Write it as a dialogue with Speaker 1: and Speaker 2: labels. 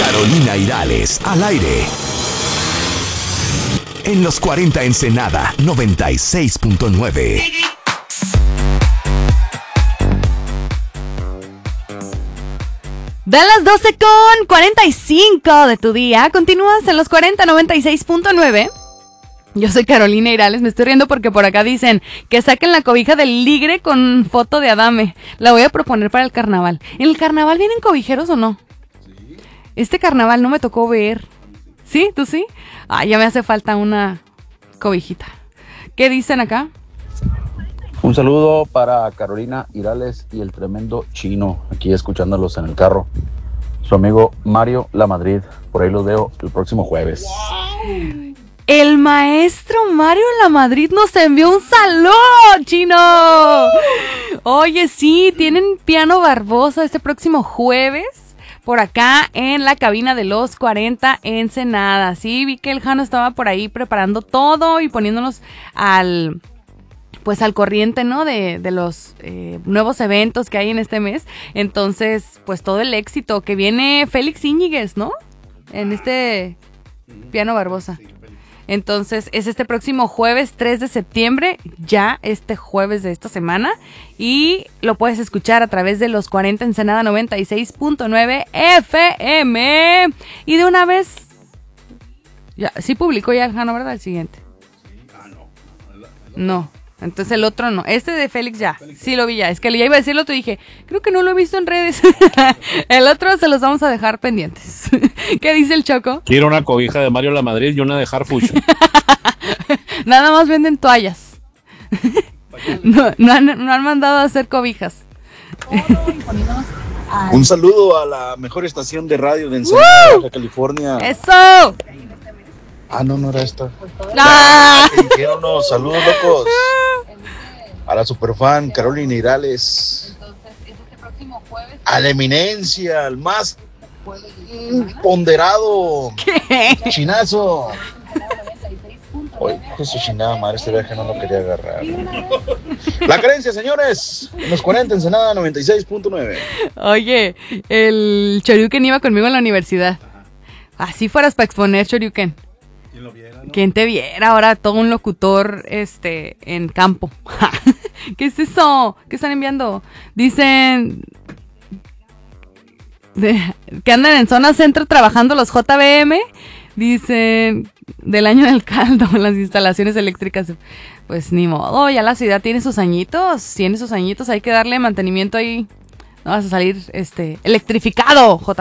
Speaker 1: Carolina Irales, al aire. En los 40 Ensenada 96.9.
Speaker 2: De las 12:45 de tu día, continúas en los 40 96.9. Yo soy Carolina Irales, me estoy riendo porque por acá dicen que saquen la cobija del ligre con foto de Adame. La voy a proponer para el carnaval. ¿En el carnaval vienen cobijeros o no? Sí. Este carnaval no me tocó ver. ¿Sí? ¿Tú sí? Ya me hace falta una cobijita. ¿Qué dicen acá?
Speaker 3: Un saludo para Carolina Irales y el tremendo Chino, aquí escuchándolos en el carro. Su amigo Mario La Madrid, por ahí los veo el próximo jueves.
Speaker 2: ¡Wow! El maestro Mario La Madrid nos envió un saludo, Chino. Oye, sí, tienen Piano Barbosa este próximo jueves por acá en la cabina de los 40 Ensenada. Sí, vi que el Jano estaba por ahí preparando todo y poniéndonos al corriente, ¿no? De los nuevos eventos que hay en este mes. Entonces, pues todo el éxito que viene Félix Íñiguez, ¿no? En este Piano Barbosa. Entonces, es este próximo jueves 3 de septiembre, ya este jueves de esta semana. Y lo puedes escuchar a través de los 40 Ensenada 96.9 FM. Y de una vez, ya, sí publicó ya el Jano, ¿verdad? El siguiente. No. Entonces el otro no. Este de Félix ya. Sí lo vi ya. Es que ya iba a decirlo, te dije, creo que no lo he visto en redes. El otro se los vamos a dejar pendientes. ¿Qué dice el Choco?
Speaker 4: Quiero una cobija de Mario La Madrid y una de Harfuch.
Speaker 2: Nada más venden toallas. No han mandado a hacer cobijas.
Speaker 5: Un saludo a la mejor estación de radio de Ensenada, Baja California.
Speaker 2: ¡Eso!
Speaker 5: No era esta.
Speaker 2: ¡Ah!
Speaker 5: Dijeron unos saludos locos a la superfan Carolina Irales.
Speaker 2: Entonces, es este próximo jueves.
Speaker 5: A la eminencia, al más ponderado.
Speaker 2: ¿Qué?
Speaker 5: Chinazo. Oye, su chingada madre, este viaje no lo quería agarrar. La creencia, señores. En los 40 Ensenada 96.9.
Speaker 2: Oye, el Choryuken iba conmigo en la universidad. Así fueras para exponer, Choryuken.
Speaker 6: ¿Quién lo viera, no?
Speaker 2: ¿Quién te viera? Ahora todo un locutor en campo. ¿Qué es eso? ¿Qué están enviando? Dicen que andan en zona centro trabajando los JBM. Dicen del año del caldo, las instalaciones eléctricas. Pues ni modo, ya la ciudad tiene sus añitos. Hay que darle mantenimiento ahí. No vas a salir electrificado,